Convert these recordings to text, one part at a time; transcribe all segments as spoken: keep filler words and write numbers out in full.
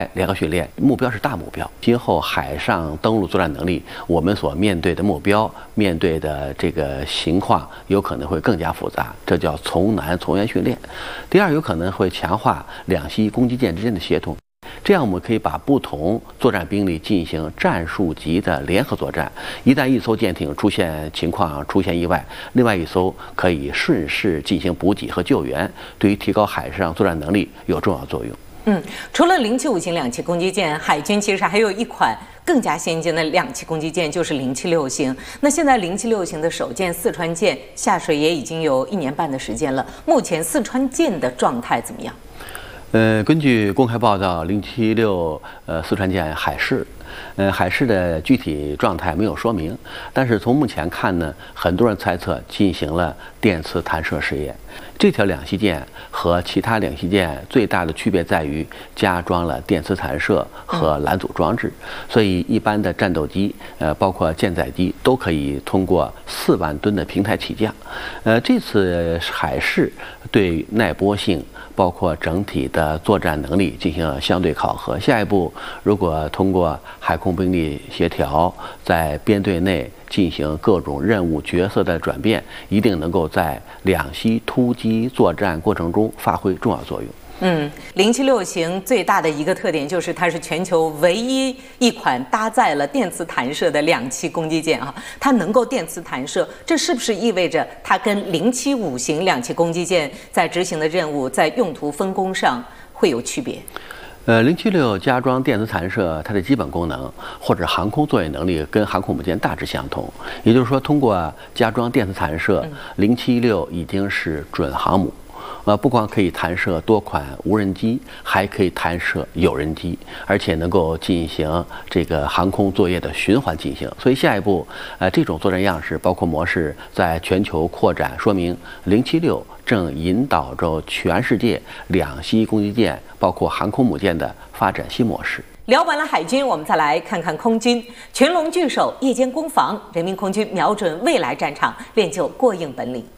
联合训练目标是大目标，今后海上登陆作战能力，我们所面对的目标、面对的这个情况有可能会更加复杂，这叫从难从严训练。第二，有可能会强化两栖攻击舰之间的协同，这样我们可以把不同作战兵力进行战术级的联合作战。一旦一艘舰艇出现情况、出现意外，另外一艘可以顺势进行补给和救援，对于提高海上作战能力有重要作用。 嗯，除了零七五型两栖攻击舰，海军其实还有一款更加先进的两栖攻击舰，就是零七六型。那现在零七六型的首舰四川舰下水也已经有一年半的时间了，目前四川舰的状态怎么样？ 呃，根据公开报道，零七六呃四川舰海试，呃海试的具体状态没有说明，但是从目前看呢，很多人猜测进行了电磁弹射试验。这条两栖舰和其他两栖舰最大的区别在于加装了电磁弹射和拦阻装置，所以一般的战斗机，呃，包括舰载机都可以通过四万吨的平台起降。呃，这次海试对耐波性，包括整体的作战能力进行了相对考核。下一步，如果通过海空兵力协调，在编队内进行各种任务角色的转变，一定能够在两栖突击作战过程中发挥重要作用。 嗯，零七六型最大的一个特点就是它是全球唯一一款搭载了电磁弹射的两栖攻击舰啊，它能够电磁弹射，这是不是意味着它跟零七五型两栖攻击舰在执行的任务在用途分工上会有区别？ 呃，零七六加装电磁弹射，它的基本功能或者航空作业能力跟航空母舰大致相同。也就是说，通过加装电磁弹射，零七六已经是准航母。呃，不光可以弹射多款无人机，还可以弹射有人机，而且能够进行这个航空作业的循环进行。所以下一步，呃，这种作战样式包括模式在全球扩展，说明零七六正引导着全世界两栖攻击舰，包括航空母舰的发展新模式。 聊完了海军，我们再来看看空军。群龙聚首，夜间攻防，人民空军瞄准未来战场，练就过硬本领。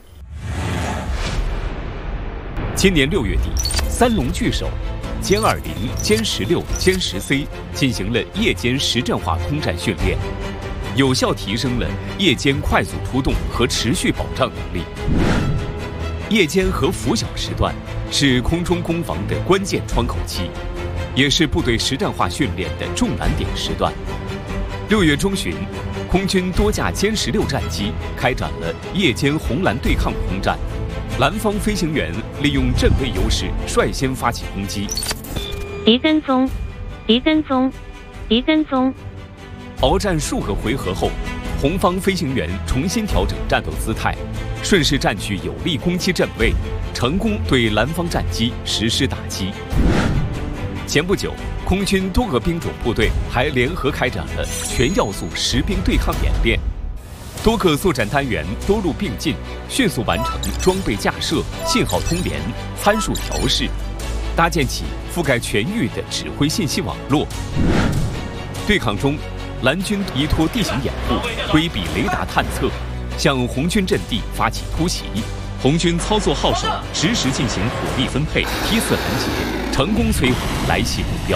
今年六月底，三龙聚首，歼二零、歼十六、歼十 C 进行了夜间实战化空战训练，有效提升了夜间快速出动和持续保障能力。夜间和拂晓时段是空中攻防的关键窗口期，也是部队实战化训练的重难点时段。六月中旬，空军多架歼十六战机开展了夜间红蓝对抗空战。蓝方飞行员利用阵位优势，率先发起攻击。 敌跟踪，敌跟踪，敌跟踪。 鏖战数个回合后，红方飞行员重新调整战斗姿态，顺势占据有利攻击阵位，成功对蓝方战机实施打击。前不久，空军多个兵种部队还联合开展了全要素实兵对抗演练。多个作战单元多路并进，迅速完成装备架设、信号通联、参数调试，搭建起覆盖全域的指挥信息网络。对抗中，蓝军依托地形掩护，规避雷达探测，向红军阵地发起突袭。红军操作号手，实时进行火力分配、批次拦截，成功摧毁来袭目标。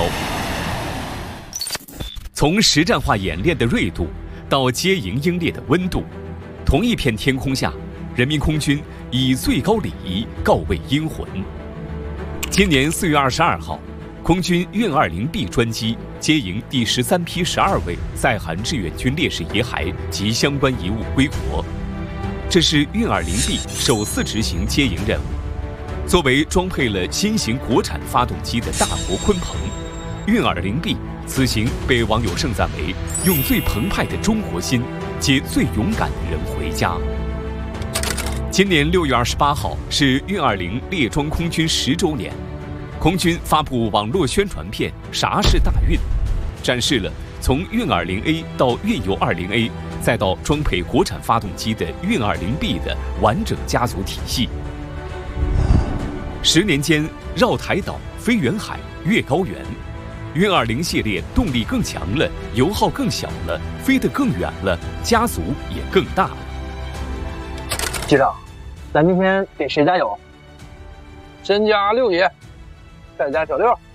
从实战化演练的锐度到接营英烈的温度，同一片天空下，人民空军以最高礼仪告慰英魂。今年四月二十二号，空军运二零 B 专机接营第十三批十二位在韩志愿军烈士遗骸及相关遗物归国。这是运二零 B 首次执行接营任务。作为装配了新型国产发动机的大国鲲鹏，运二零 B 此行被网友盛赞为用最澎湃的中国心接最勇敢的人回家。今年六月二十八号是运二零列装空军十周年，空军发布网络宣传片《啥是大运》，展示了从运二零 A 到运油二零 A， 再到装配国产发动机的运二零 B 的完整家族体系。十年间，绕台岛、飞远海、越高原。运二零系列动力更强了，油耗更小了，飞得更远了，家族也更大了。 机长，咱今天给谁加油？ 先加六爷，再加小六。